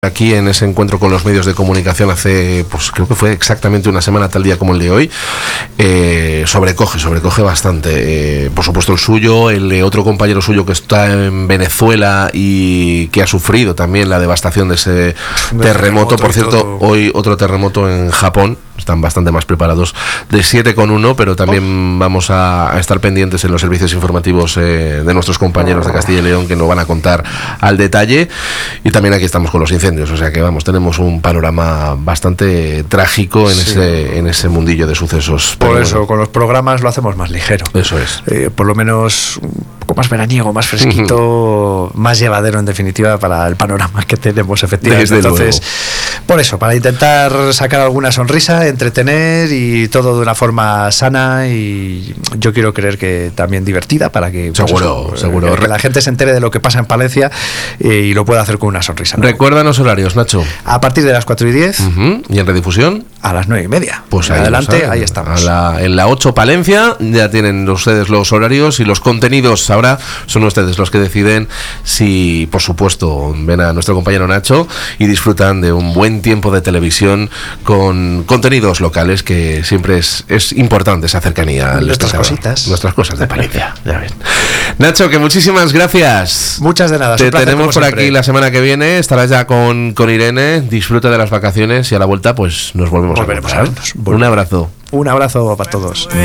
Aquí en ese encuentro con los medios de comunicación hace, pues creo que fue exactamente una semana, tal día como el de hoy, sobrecoge bastante. Por supuesto el suyo, el de otro compañero suyo que está en Venezuela y que ha sufrido también la devastación de ese terremoto. Por cierto, hoy otro terremoto en Japón. Están bastante más preparados de 7,1, pero también vamos a estar pendientes en los servicios informativos de nuestros compañeros de Castilla y León, que nos van a contar al detalle. Y también aquí estamos con los incendios, o sea que vamos, tenemos un panorama bastante trágico en ese mundillo de sucesos. Por eso, bueno, con los programas lo hacemos más ligero. Eso es. Por lo menos un poco más veraniego, más fresquito, más llevadero en definitiva para el panorama que tenemos efectivamente. Desde Entonces, luego. Por eso, para intentar sacar alguna sonrisa, entretener y todo de una forma sana y yo quiero creer que también divertida para que, seguro. Que la gente se entere de lo que pasa en Palencia y lo pueda hacer con una sonrisa, ¿no? Recuérdanos horarios, Nacho. A partir de las 4:10. ¿Y en redifusión? A las 9:30. Pues ahí adelante, ahí estamos. En la 8 Palencia ya tienen ustedes los horarios y los contenidos. Ahora son ustedes los que deciden si, por supuesto, ven a nuestro compañero Nacho y disfrutan de un buen tiempo de televisión con contenidos locales, que siempre es importante esa cercanía. Nuestras cositas. Nuestras cosas de Palencia. Ya ven. Nacho, que muchísimas gracias. Muchas de nada. Te tenemos por aquí la semana que viene. Estarás ya con Irene. Disfruta de las vacaciones y a la vuelta pues nos volveremos a vernos. Un abrazo. Un abrazo para todos.